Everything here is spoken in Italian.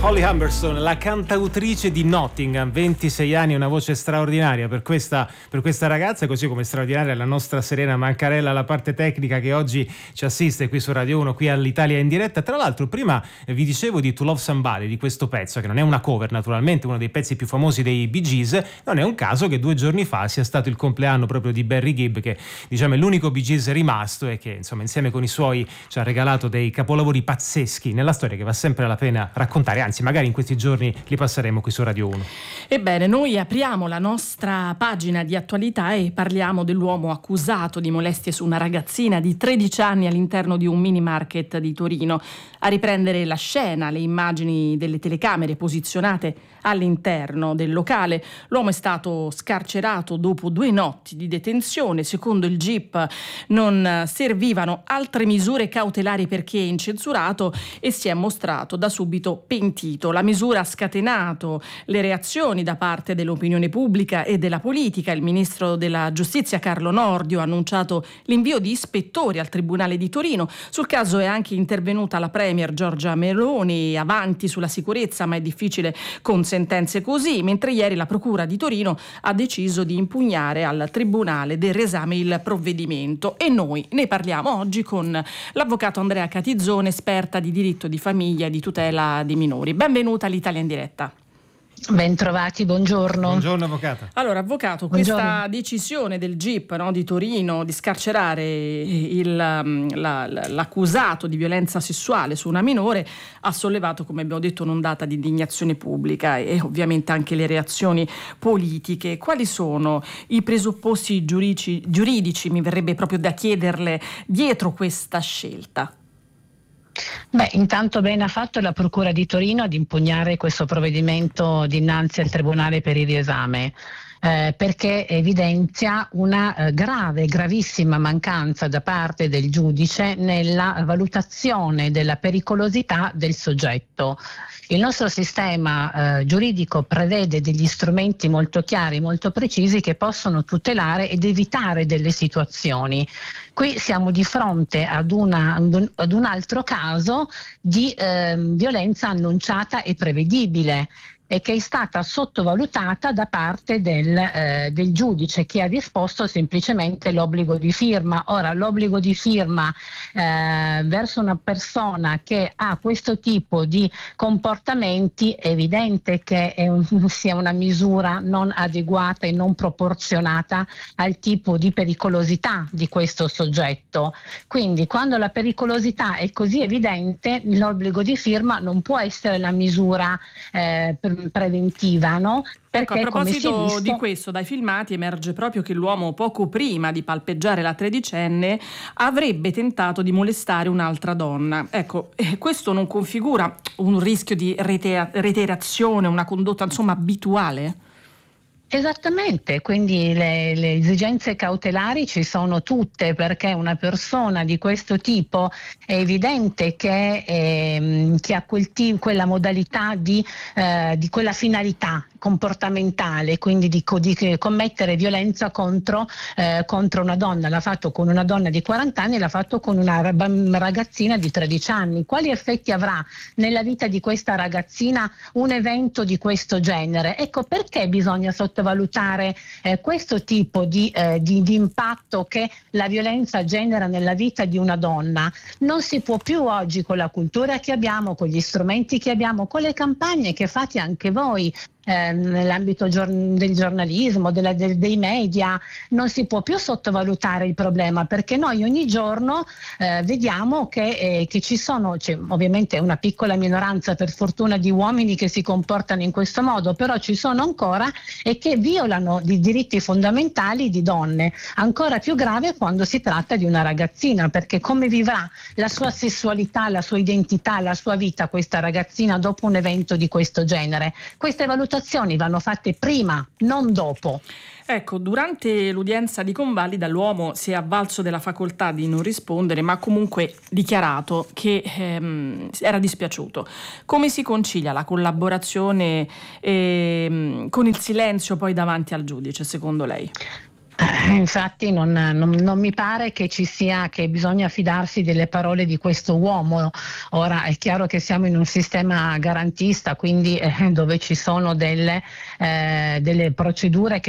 Holly Humberstone, la cantautrice di Nottingham, 26 anni, una voce straordinaria per questa ragazza, così come straordinaria la nostra Serena Mancarella, la parte tecnica che oggi ci assiste qui su Radio 1, qui all'Italia in diretta. Tra l'altro prima vi dicevo di To Love Somebody, di questo pezzo, che non è una cover naturalmente, uno dei pezzi più famosi dei Bee Gees. Non è un caso che 2 giorni fa sia stato il compleanno proprio di Barry Gibb, che diciamo è l'unico Bee Gees rimasto e che insomma insieme con i suoi ci ha regalato dei capolavori pazzeschi nella storia che va sempre la pena raccontare, anzi magari in questi giorni li passeremo qui su Radio 1. Ebbene, noi apriamo la nostra pagina di attualità e parliamo dell'uomo accusato di molestie su una ragazzina di 13 anni all'interno di un mini market di Torino. A riprendere la scena le immagini delle telecamere posizionate all'interno del locale. L'uomo è stato scarcerato dopo 2 notti di detenzione. Secondo il GIP non servivano altre misure cautelari perché incensurato e si è mostrato da subito pentito. La misura ha scatenato le reazioni da parte dell'opinione pubblica e della politica. Il ministro della Giustizia Carlo Nordio ha annunciato l'invio di ispettori al Tribunale di Torino. Sul caso è anche intervenuta la Premier Giorgia Meloni, avanti sulla sicurezza, ma è difficile con sentenze così, mentre ieri la Procura di Torino ha deciso di impugnare al Tribunale del Riesame il provvedimento. E noi ne parliamo oggi con l'avvocato Andrea Catizzone, esperta di diritto di famiglia e di tutela dei minori. Benvenuta all'Italia in diretta. Bentrovati, buongiorno. Buongiorno avvocato. Allora avvocato, questa decisione del GIP di Torino di scarcerare l'accusato di violenza sessuale su una minore ha sollevato, come abbiamo detto, un'ondata di indignazione pubblica e ovviamente anche le reazioni politiche. Quali sono i presupposti giuridici, mi verrebbe proprio da chiederle, dietro questa scelta? Beh, intanto bene ha fatto la Procura di Torino ad impugnare questo provvedimento dinanzi al Tribunale per il riesame. Perché evidenzia una gravissima mancanza da parte del giudice nella valutazione della pericolosità del soggetto. Il nostro sistema giuridico prevede degli strumenti molto chiari, molto precisi che possono tutelare ed evitare delle situazioni. Qui siamo di fronte ad un altro caso di violenza annunciata e prevedibile, e che è stata sottovalutata da parte del giudice, che ha disposto semplicemente l'obbligo di firma. Ora, l'obbligo di firma verso una persona che ha questo tipo di comportamenti è evidente che sia una misura non adeguata e non proporzionata al tipo di pericolosità di questo soggetto. Quindi quando la pericolosità è così evidente, l'obbligo di firma non può essere la misura preventiva, no? Perché, ecco, a proposito di questo, dai filmati emerge proprio che l'uomo poco prima di palpeggiare la 13enne avrebbe tentato di molestare un'altra donna. Ecco, questo non configura un rischio di reiterazione, una condotta insomma abituale? Esattamente, quindi le esigenze cautelari ci sono tutte, perché una persona di questo tipo è evidente che ha quella modalità di quella finalità comportamentale, quindi di commettere violenza contro una donna. L'ha fatto con una donna di 40 anni, l'ha fatto con una ragazzina di 13 anni. Quali effetti avrà nella vita di questa ragazzina un evento di questo genere? Ecco perché bisogna sottovalutare questo tipo di impatto che la violenza genera nella vita di una donna. Non si può più oggi, con la cultura che abbiamo, con gli strumenti che abbiamo, con le campagne che fate anche voi nell'ambito del giornalismo, dei media, non si può più sottovalutare il problema, perché noi ogni giorno vediamo che ci sono, c'è ovviamente una piccola minoranza per fortuna di uomini che si comportano in questo modo, però ci sono ancora e che violano i diritti fondamentali di donne. Ancora più grave quando si tratta di una ragazzina, perché come vivrà la sua sessualità, la sua identità, la sua vita questa ragazzina dopo un evento di questo genere? Queste valutazioni vanno fatte prima, non dopo. Ecco, durante l'udienza di convalida l'uomo si è avvalso della facoltà di non rispondere, ma ha comunque dichiarato che era dispiaciuto. Come si concilia la collaborazione con il silenzio poi davanti al giudice, secondo lei? Infatti non mi pare che che bisogna fidarsi delle parole di questo uomo. Ora è chiaro che siamo in un sistema garantista, quindi dove ci sono delle procedure che